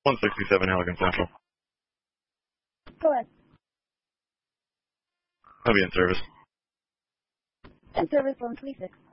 167 Halligan Central. Go ahead. I'll be in service. In service 126.